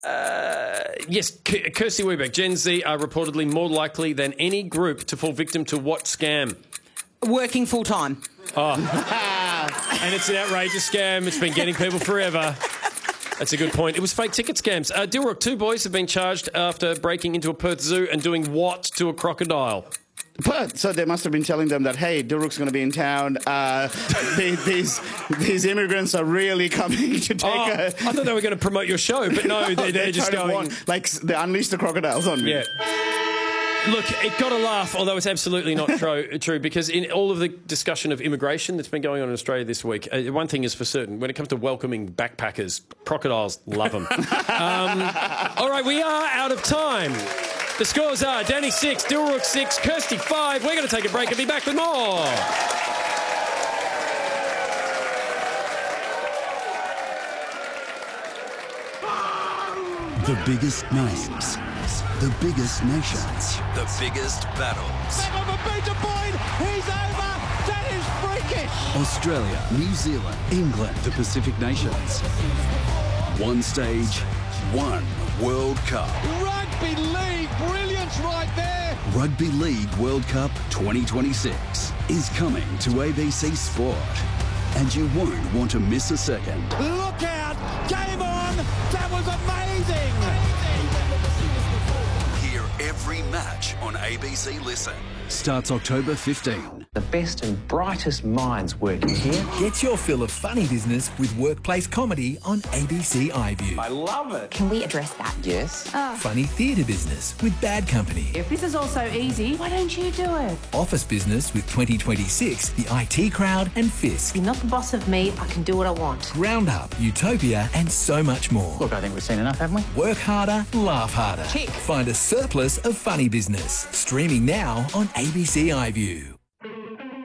Yes, Kirsty Webeck. Gen Z are reportedly more likely than any group to fall victim to what scam? Working full-time. Oh. And it's an outrageous scam. It's been getting people forever. That's a good point. It was fake ticket scams. Dilrook, 2 boys have been charged after breaking into a Perth zoo and doing what to a crocodile? But, so they must have been telling them that, hey, Dilrook's going to be in town. These immigrants are really coming to take I thought they were going to promote your show, but no, they're just going... they unleashed the crocodiles on me. Yeah. Look, it got a laugh, although it's absolutely not true, because in all of the discussion of immigration that's been going on in Australia this week, one thing is for certain, when it comes to welcoming backpackers, crocodiles love them. All right, we are out of time. The scores are Danny 6, Dilrook 6, Kirsty 5. We're going to take a break and be back with more. The biggest names, the biggest nations, the biggest battles. Back on the beta point, he's over. That is freakish. Australia, New Zealand, England, the Pacific nations. One stage, one World Cup. Rugby League, brilliance right there. Rugby League World Cup 2026 is coming to ABC Sport. And you won't want to miss a second. Look out, game on. That was amazing. Hear every match on ABC Listen. Starts October 15. The best and brightest minds working here. Get your fill of funny business with workplace comedy on ABC iView. I love it. Can we address that? Yes. Funny theatre business with Bad Company. If this is all so easy, why don't you do it? Office business with 2026, the IT Crowd and Fisk. You're not the boss of me. I can do what I want. Roundup, Utopia and so much more. Look, I think we've seen enough, haven't we? Work harder, laugh harder. Tick. Find a surplus of funny business. Streaming now on ABC iView.